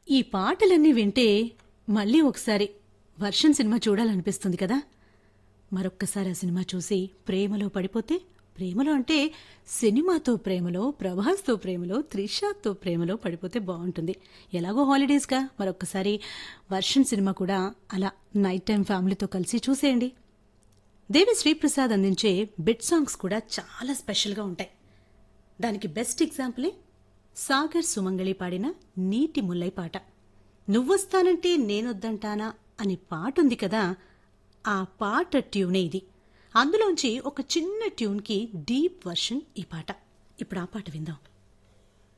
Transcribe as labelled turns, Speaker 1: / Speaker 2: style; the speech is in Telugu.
Speaker 1: ఈ పాటలన్నీ వింటే మళ్ళీ ఒకసారి వర్షం సినిమా చూడాలనిపిస్తుంది కదా. మరొక్కసారి ఆ సినిమా చూసి ప్రేమలో పడిపోతే, ప్రేమలో అంటే సినిమాతో ప్రేమలో, ప్రభాస్తో ప్రేమలో, త్రిషాతో ప్రేమలో పడిపోతే బాగుంటుంది. ఎలాగో హాలిడేస్గా మరొక్కసారి వర్షం సినిమా కూడా అలా నైట్ టైం ఫ్యామిలీతో కలిసి చూసేయండి. దేవి శ్రీప్రసాద్ అందించే బిట్ సాంగ్స్ కూడా చాలా స్పెషల్గా ఉంటాయి. దానికి బెస్ట్ ఎగ్జాంపులే సాగర్ సుమంగళి పాడిన నీటి ముల్లై పాట. నువ్వొస్తానంటే నేనొద్దంటానా అని పాటుంది కదా, ఆ పాట ట్యూనే ఇది. అందులోంచి ఒక చిన్న ట్యూన్కి డీప్ వర్షన్ ఈ పాట. ఇప్పుడు ఆ పాట విందాం.